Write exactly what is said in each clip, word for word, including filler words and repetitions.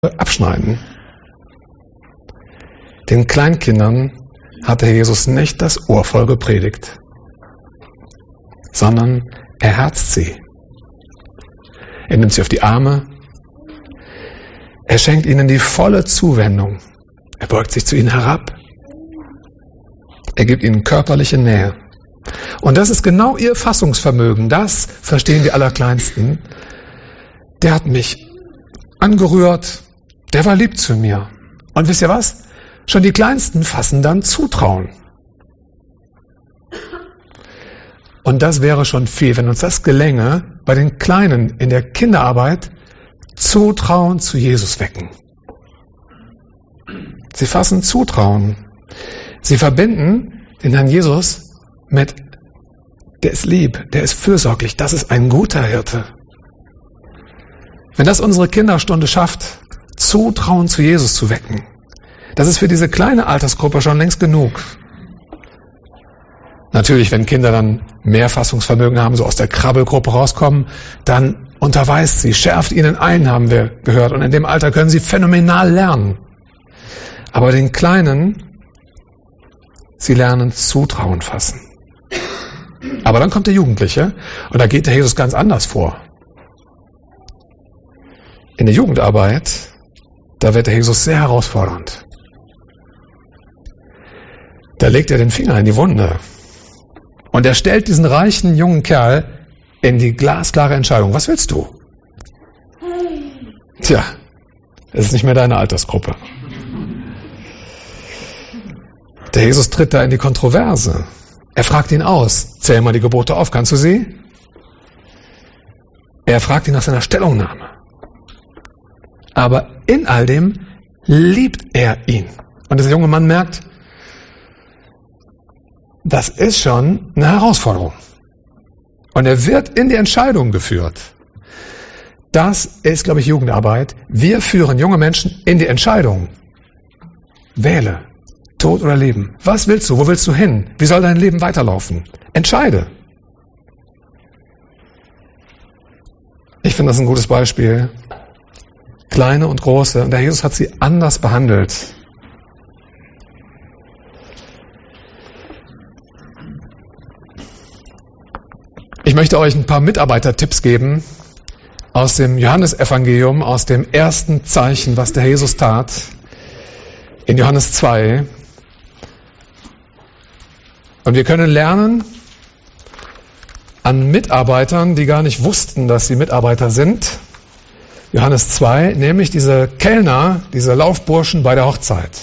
abschneiden. Den Kleinkindern hat der Jesus nicht das Ohr voll gepredigt, sondern er herzt sie. Er nimmt sie auf die Arme. Er schenkt ihnen die volle Zuwendung. Er beugt sich zu ihnen herab. Er gibt ihnen körperliche Nähe. Und das ist genau ihr Fassungsvermögen. Das verstehen die Allerkleinsten. Der hat mich angerührt. Der war lieb zu mir. Und wisst ihr was? Schon die Kleinsten fassen dann Zutrauen. Und das wäre schon viel, wenn uns das gelänge, bei den Kleinen in der Kinderarbeit Zutrauen zu Jesus wecken. Sie fassen Zutrauen. Sie verbinden den Herrn Jesus mit, der ist lieb, der ist fürsorglich, das ist ein guter Hirte. Wenn das unsere Kinderstunde schafft, Zutrauen zu Jesus zu wecken, das ist für diese kleine Altersgruppe schon längst genug. Natürlich, wenn Kinder dann mehr Fassungsvermögen haben, so aus der Krabbelgruppe rauskommen, dann unterweist sie, schärft ihnen ein, haben wir gehört. Und in dem Alter können sie phänomenal lernen. Aber den Kleinen, sie lernen Zutrauen fassen. Aber dann kommt der Jugendliche und da geht der Jesus ganz anders vor. In der Jugendarbeit, da wird der Jesus sehr herausfordernd. Da legt er den Finger in die Wunde. Und er stellt diesen reichen jungen Kerl in die glasklare Entscheidung. Was willst du? Tja, es ist nicht mehr deine Altersgruppe. Der Jesus tritt da in die Kontroverse. Er fragt ihn aus. Zähl mal die Gebote auf, kannst du sie? Er fragt ihn nach seiner Stellungnahme. Aber in all dem liebt er ihn. Und dieser junge Mann merkt, das ist schon eine Herausforderung. Und er wird in die Entscheidung geführt. Das ist, glaube ich, Jugendarbeit. Wir führen junge Menschen in die Entscheidung. Wähle, Tod oder Leben. Was willst du? Wo willst du hin? Wie soll dein Leben weiterlaufen? Entscheide. Ich finde das ein gutes Beispiel. Kleine und große. Und der Jesus hat sie anders behandelt. Ich möchte euch ein paar Mitarbeitertipps geben aus dem Johannesevangelium, aus dem ersten Zeichen, was der Jesus tat, in Johannes zwei. Und wir können lernen an Mitarbeitern, die gar nicht wussten, dass sie Mitarbeiter sind. Johannes zwei, nämlich diese Kellner, diese Laufburschen bei der Hochzeit.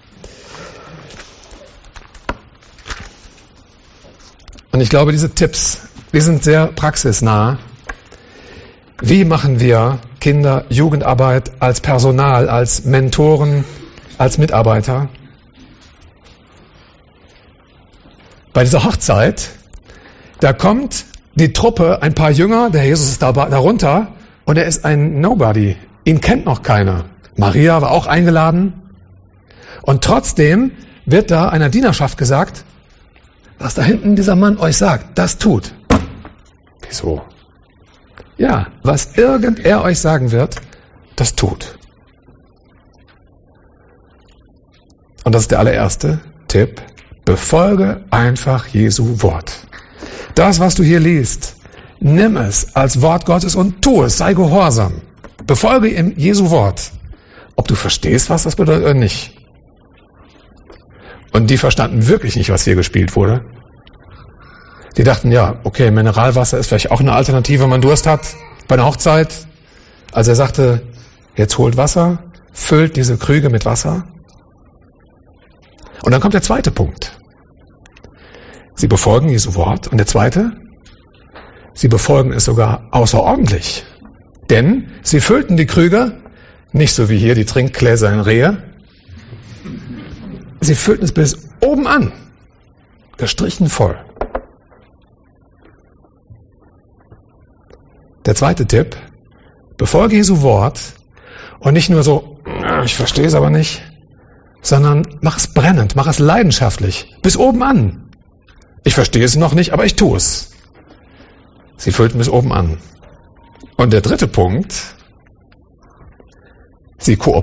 Und ich glaube, diese Tipps, die sind sehr praxisnah. Wie machen wir Kinder Jugendarbeit als Personal, als Mentoren, als Mitarbeiter? Bei dieser Hochzeit, da kommt die Truppe, ein paar Jünger, der Jesus ist da, darunter und er ist ein Nobody. Ihn kennt noch keiner. Maria war auch eingeladen. Und trotzdem wird da einer Dienerschaft gesagt, was da hinten dieser Mann euch sagt, das tut. Wieso? Ja, was irgend er euch sagen wird, das tut. Und das ist der allererste Tipp. Befolge einfach Jesu Wort. Das, was du hier liest, nimm es als Wort Gottes und tu es, sei gehorsam. Befolge ihm Jesu Wort. Ob du verstehst, was das bedeutet oder nicht. Und die verstanden wirklich nicht, was hier gespielt wurde. Die dachten, ja, okay, Mineralwasser ist vielleicht auch eine Alternative, wenn man Durst hat, bei einer Hochzeit. Also er sagte, jetzt holt Wasser, füllt diese Krüge mit Wasser. Und dann kommt der zweite Punkt. Sie befolgen Jesu Wort. Und der zweite, sie befolgen es sogar außerordentlich. Denn sie füllten die Krüge, nicht so wie hier die Trinkgläser in Rehe, sie füllten es bis oben an, gestrichen voll. Der zweite Tipp, befolge Jesu Wort und nicht nur so, ich verstehe es aber nicht, sondern mach es brennend, mach es leidenschaftlich, bis oben an. Ich verstehe es noch nicht, aber ich tue es. Sie füllten bis oben an. Und der dritte Punkt, Sie kooperieren.